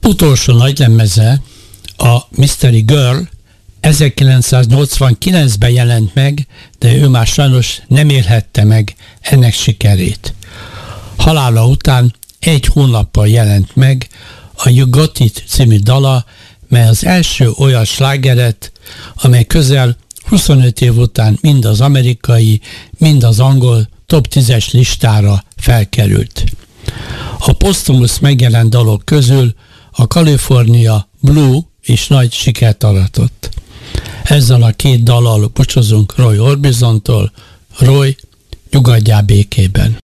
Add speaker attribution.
Speaker 1: Utolsó nagylemeze, a Mystery Girl 1989-ben jelent meg, de ő már sajnos nem élhette meg ennek sikerét. Halála után 1 hónappal jelent meg a You Got It című dala, mely az első olyan slágeret, amely közel 25 év után mind az amerikai, mind az angol top 10-es listára felkerült. A posztumusz megjelent dalok közül a California Blue is nagy sikert aratott. Ezzel a 2 dallal búcsúzunk Roy Orbisontól. Roy, nyugodjál békében!